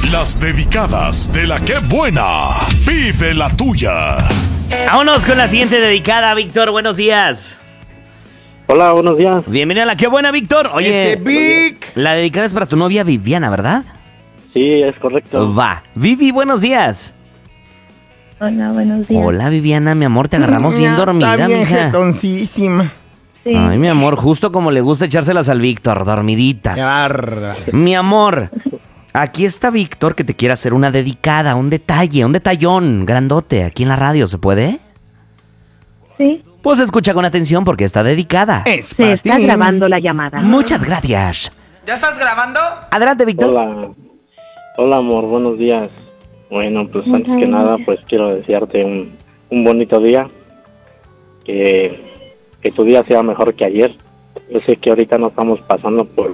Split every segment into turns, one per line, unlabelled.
Las dedicadas de la que buena. Vive la tuya.
Vámonos con la siguiente dedicada, Víctor. Buenos días.
Hola, buenos días.
Bienvenido a la que buena, Víctor. Oye,
Vic.
la dedicada es para tu novia Viviana, ¿verdad?
Sí, es correcto.
Va. Vivi, buenos días.
Hola, buenos días.
Hola, Viviana, mi amor, te agarramos bien dormida,
Está bien
mija.
jetoncísima.
Sí.
Ay, mi amor, justo como le gusta echárselas al Víctor, dormiditas.
Qué barra.
Mi amor, aquí está Víctor que te quiere hacer una dedicada, un detalle, un detallón grandote aquí en la radio, ¿se puede?
Sí.
Pues escucha con atención porque está dedicada.
Es
Se
para
está
ti.
grabando la llamada.
Muchas gracias.
¿Ya estás grabando?
Adelante, Víctor.
Hola. Hola, amor, buenos días. Bueno, pues
Hola,
antes que nada,
buenos días.
pues quiero desearte un bonito día. Que tu día sea mejor que ayer. Yo sé que ahorita no estamos pasando por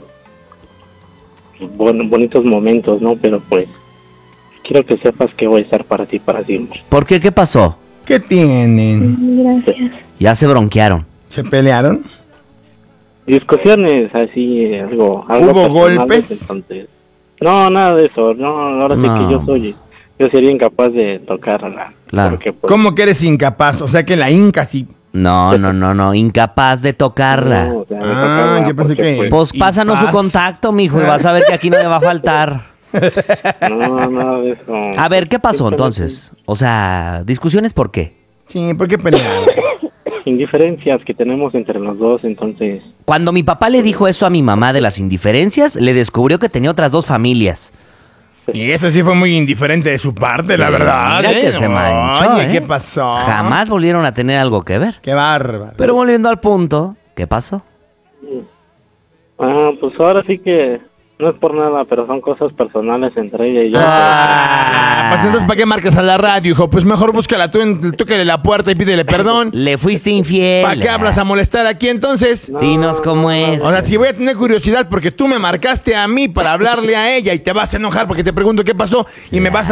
bonitos momentos, ¿no? Pero pues quiero que sepas que voy a estar para ti para siempre.
¿Por qué? ¿Qué pasó?
¿Qué tienen?
Gracias.
Ya se bronquearon.
¿Se pelearon?
Discusiones así, algo
¿Hubo
personales,
golpes?
Entonces, no, nada de eso. No, ahora sí
No.
que yo sería incapaz de tocarla.
Claro.
Porque, pues,
¿Cómo que eres incapaz? O sea que la Inca sí.
No, incapaz de tocarla.
no, o sea, de
Ah,
tocarla,
yo pensé
porque,
que-
Pues pásanos su
paz.
contacto, mijo, y vas a ver que aquí no me va a faltar.
no, nada de eso.
A ver, ¿qué pasó
Simplemente
entonces? O sea, ¿discusiones por qué?
Sí, ¿por qué pelearon?
Indiferencias que tenemos entre los dos, entonces...
Cuando mi papá le dijo eso a mi mamá de las indiferencias, le descubrió que tenía otras dos familias.
Y eso sí fue muy indiferente de su parte, la verdad.
Mira que se manchó,
Oye,
¿eh?
¿qué pasó?
Jamás volvieron a tener algo que ver.
Qué bárbaro.
Pero volviendo al punto, ¿qué pasó?
Pues ahora sí que no es por nada, pero son cosas personales entre ella y yo.
Pues entonces, ¿para qué marcas a la radio, hijo? Pues mejor búscala tú, tócale la puerta y pídele perdón.
Le fuiste infiel.
¿Para qué hablas a molestar aquí entonces?
Dinos cómo es.
O sea, si voy a tener curiosidad porque tú me marcaste a mí para hablarle a ella y te vas a enojar porque te pregunto qué pasó y me vas